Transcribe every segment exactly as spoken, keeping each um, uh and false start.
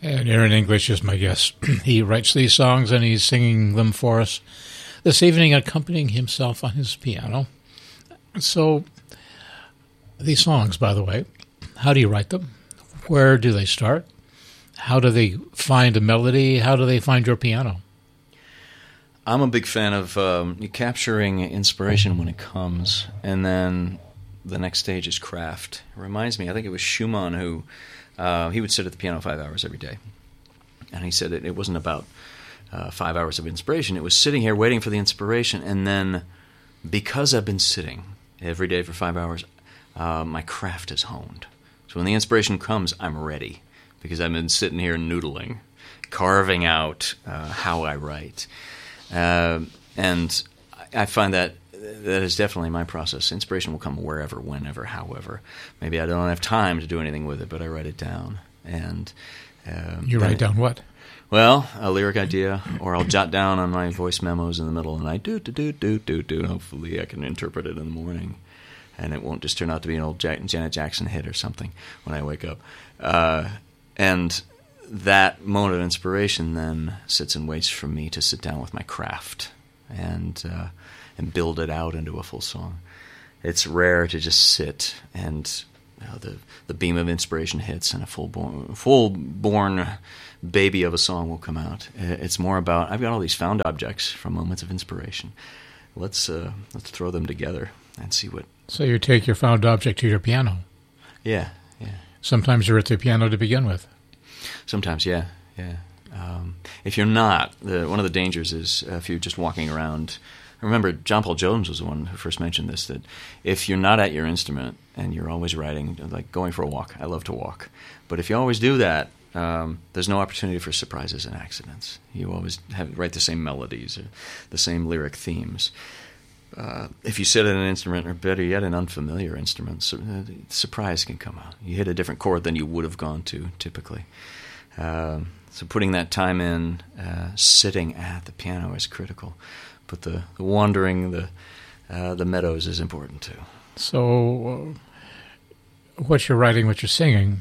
And Aaron English is my guest. He writes these songs and he's singing them for us this evening, accompanying himself on his piano. So, these songs, by the way, how do you write them? Where do they start? How do they find a melody? How do they find your piano? I'm a big fan of um, capturing inspiration when it comes, and then the next stage is craft. It reminds me, I think it was Schumann who, uh, he would sit at the piano five hours every day. And he said it, it wasn't about uh, five hours of inspiration. It was sitting here waiting for the inspiration, and then because I've been sitting every day for five hours, uh, my craft is honed. So when the inspiration comes, I'm ready, because I've been sitting here noodling, carving out uh, how I write. Uh, and I find that that is definitely my process. Inspiration will come wherever, whenever, however. Maybe I don't have time to do anything with it, but I write it down. And um, you write down what? Well, a lyric idea, or I'll jot down on my voice memos in the middle of the night, do, do, do, do, do, do. Hopefully I can interpret it in the morning, and it won't just turn out to be an old Jack- Janet Jackson hit or something when I wake up. Uh, and that moment of inspiration then sits and waits for me to sit down with my craft and uh, and build it out into a full song. It's rare to just sit and you know, the the beam of inspiration hits and a full born full born baby of a song will come out. It's more about I've got all these found objects from moments of inspiration. Let's uh, let's throw them together and see what. So you take your found object to your piano. Yeah, yeah. Sometimes you're at the piano to begin with. Sometimes, yeah, yeah. Um, if you're not, the, one of the dangers is uh, if you're just walking around. Remember, John Paul Jones was the one who first mentioned this, that if you're not at your instrument and you're always writing, like going for a walk, I love to walk, but if you always do that, um, there's no opportunity for surprises and accidents. You always have, write the same melodies or the same lyric themes. Uh, if you sit at an instrument, or better yet, an unfamiliar instrument, su- uh, surprise can come out. You hit a different chord than you would have gone to typically. Uh, so putting that time in, uh, sitting at the piano is critical. But the, the wandering, the uh, the meadows is important too. So uh, what you're writing, what you're singing,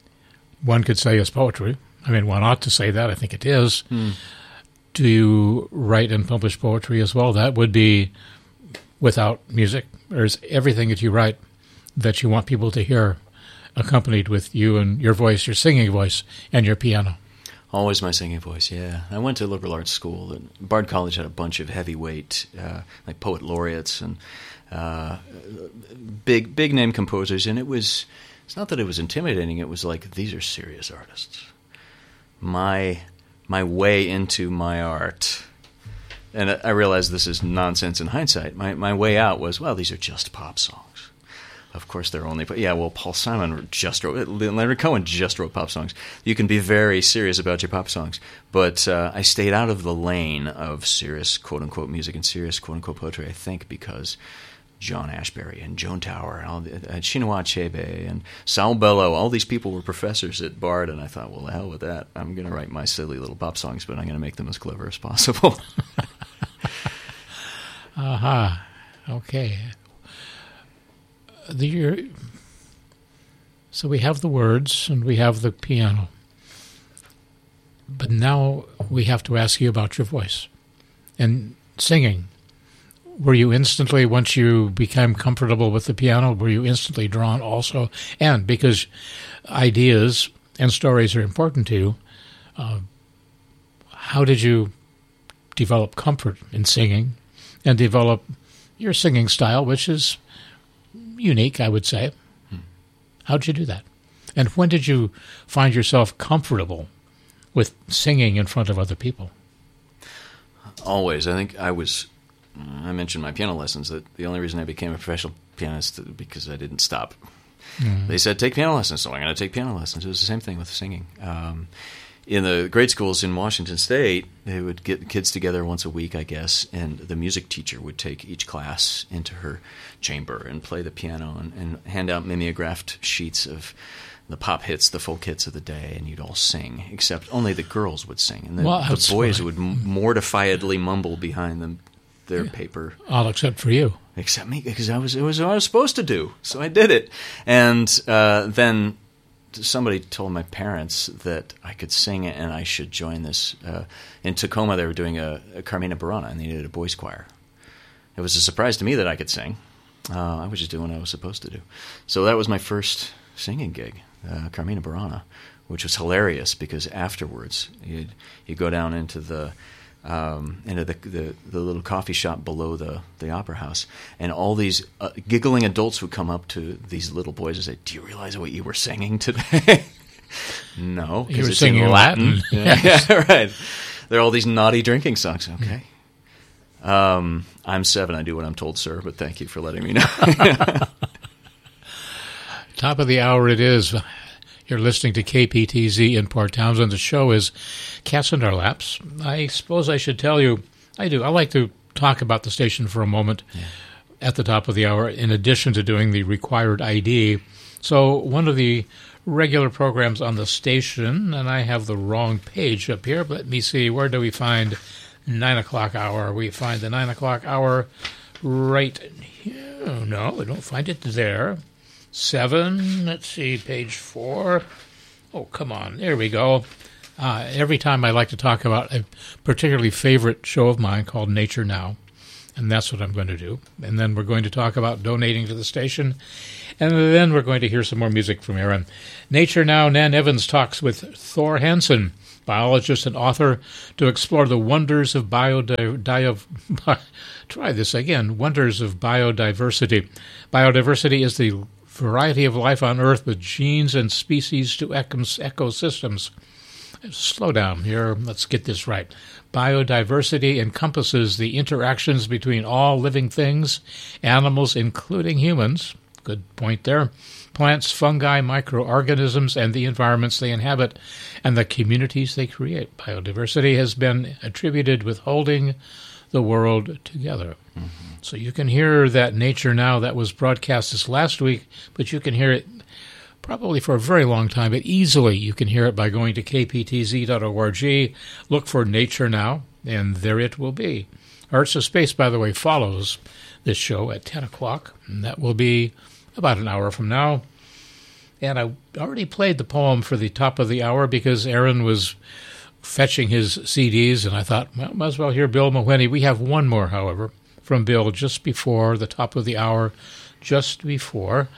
one could say is poetry. I mean, one ought to say that. I think it is. Hmm. Do you write and publish poetry as well? That would be without music? Or is everything that you write that you want people to hear accompanied with you and your voice, your singing voice, and your piano? Always my singing voice, yeah. I went to liberal arts school, and Bard College had a bunch of heavyweight, uh, like poet laureates and uh, big big name composers, and it was, it's not that it was intimidating, it was like, these are serious artists. My my way into my art, and I realize this is nonsense in hindsight, my, my way out was, well, these are just pop songs. Of course, they're only, but yeah, well, Paul Simon just wrote, Leonard Cohen just wrote pop songs. You can be very serious about your pop songs, but uh, I stayed out of the lane of serious quote-unquote music and serious quote-unquote poetry, I think, because John Ashbery and Joan Tower and, all the, and Chinua Achebe and Saul Bellow, all these people were professors at Bard, and I thought, well, the hell with that. I'm going to write my silly little pop songs, but I'm going to make them as clever as possible. Aha, uh-huh. Okay. The, so we have the words and we have the piano. But now we have to ask you about your voice and singing. Were you instantly, once you became comfortable with the piano, were you instantly drawn also? And because ideas and stories are important to you, uh, how did you develop comfort in singing and develop your singing style, which is unique, I would say? Hmm. How did you do that? And when did you find yourself comfortable with singing in front of other people? Always. I think I was, I mentioned my piano lessons, that the only reason I became a professional pianist because I didn't stop. Mm. They said, take piano lessons, so I'm going to take piano lessons. It was the same thing with singing. Um, in the grade schools in Washington State, they would get kids together once a week, I guess, and the music teacher would take each class into her chamber and play the piano and, and hand out mimeographed sheets of the pop hits, the folk hits of the day, and you'd all sing, except only the girls would sing. And the, well, the boys would mortifiedly mumble behind them, their yeah. paper. All except for you. Except me, because I was, it was what I was supposed to do, so I did it. And uh, then somebody told my parents that I could sing and I should join this. Uh, in Tacoma, they were doing a, a Carmina Burana, and they needed a boys' choir. It was a surprise to me that I could sing. Uh, I was just doing what I was supposed to do. So that was my first singing gig, uh, Carmina Burana, which was hilarious because afterwards you'd, you'd go down into the um, into the, the the little coffee shop below the, the opera house, and all these uh, giggling adults would come up to these little boys and say, "Do you realize what you were singing today?" No, you were it's singing in Latin. Latin. Yeah, yeah, right. There are all these naughty drinking songs. Okay. Um, I'm seven. I do what I'm told, sir, but thank you for letting me know. Top of the hour it is. You're listening to K P T Z in Port Townsend. The show is Cats in Our Laps. I suppose I should tell you, I do. I like to talk about the station for a moment yeah. at the top of the hour, in addition to doing the required I D. So one of the regular programs on the station, and I have the wrong page up here, but let me see, where do we find nine o'clock hour? We find the nine o'clock hour right here. No, we don't find it there. Seven, let's see, page four. Oh, come on, there we go. Uh, every time I like to talk about a particularly favorite show of mine called Nature Now, and that's what I'm going to do. And then we're going to talk about donating to the station, and then we're going to hear some more music from Aaron. Nature Now, Nan Evans talks with Thor Hansen, biologist and author, to explore the wonders of biodiversity. Try this again, wonders of biodiversity. Biodiversity is the variety of life on Earth with genes and species to ecosystems. Slow down here. Let's get this right. Biodiversity encompasses the interactions between all living things, animals, including humans. Good point there. Plants, fungi, microorganisms, and the environments they inhabit, and the communities they create. Biodiversity has been attributed with holding the world together. Mm-hmm. So you can hear that Nature Now that was broadcast this last week, but you can hear it probably for a very long time, but easily you can hear it by going to k p t z dot org, look for Nature Now, and there it will be. Arts of Space, by the way, follows this show at ten o'clock, and that will be about an hour from now. And I already played the poem for the top of the hour because Aaron was fetching his C Ds, and I thought, well, might as well hear Bill Mawhinney. We have one more, however, from Bill just before the top of the hour, just before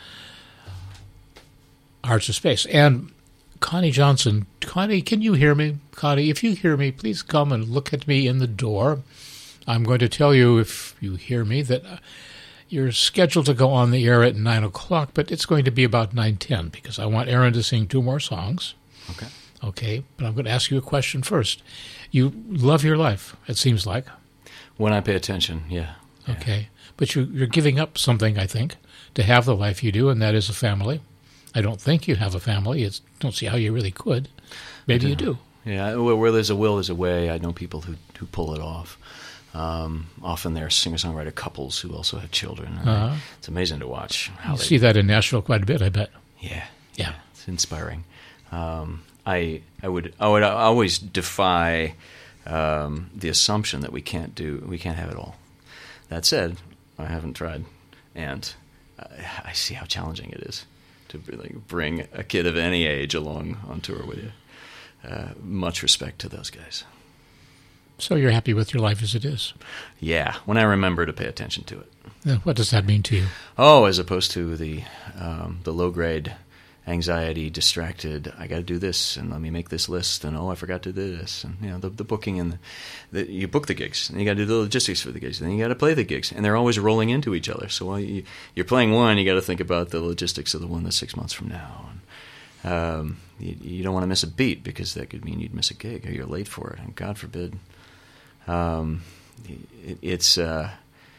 Arts of Space. And Connie Johnson, Connie, can you hear me? Connie, if you hear me, please come and look at me in the door. I'm going to tell you, if you hear me, that uh, you're scheduled to go on the air at nine o'clock, but it's going to be about nine ten because I want Aaron to sing two more songs. Okay. Okay, but I'm going to ask you a question first. You love your life, it seems like. When I pay attention, yeah. yeah. Okay, but you, you're giving up something, I think, to have the life you do, and that is a family. I don't think you have a family. I don't see how you really could. Maybe you do. Yeah, where there's a will, there's a way. I know people who, who pull it off. Um, often they're singer-songwriter couples who also have children. Uh-huh. It's amazing to watch. How you they, see that in Nashville quite a bit, I bet. Yeah, yeah, yeah it's inspiring. Um, I I would I would always defy um, the assumption that we can't do we can't have it all. That said, I haven't tried, and I, I see how challenging it is to really bring a kid of any age along on tour with you. Uh, much respect to those guys. So you're happy with your life as it is? Yeah, when I remember to pay attention to it. What does that mean to you? Oh, as opposed to the um, the low grade anxiety, distracted. I got to do this, and let me make this list, and oh, I forgot to do this, and you know the the booking and the, the you book the gigs, and you got to do the logistics for the gigs, and then you got to play the gigs, and they're always rolling into each other. So while you, you're playing one, you got to think about the logistics of the one that's six months from now. And, um, you, you don't want to miss a beat because that could mean you'd miss a gig or you're late for it, and God forbid. Um, it, it's uh,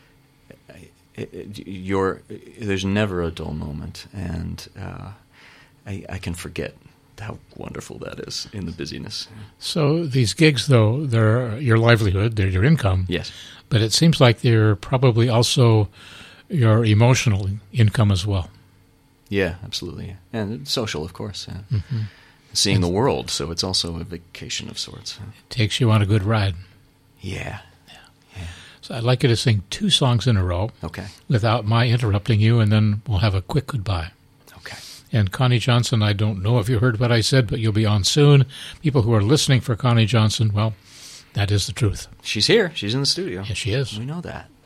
it, it, you're there's never a dull moment, and uh, I, I can forget how wonderful that is in the busyness. So these gigs, though, they're your livelihood, they're your income. Yes, but it seems like they're probably also your emotional income as well. Yeah, absolutely, and social, of course. Yeah. Mm-hmm. Seeing it's, the world, so it's also a vacation of sorts. It takes you on a good ride. Yeah. yeah. yeah. So I'd like you to sing two songs in a row. Okay. Without my interrupting you, and then we'll have a quick goodbye. Okay. And Connie Johnson, I don't know if you heard what I said, but you'll be on soon. People who are listening for Connie Johnson, well, that is the truth. She's here. She's in the studio. Yes, she is. We know that.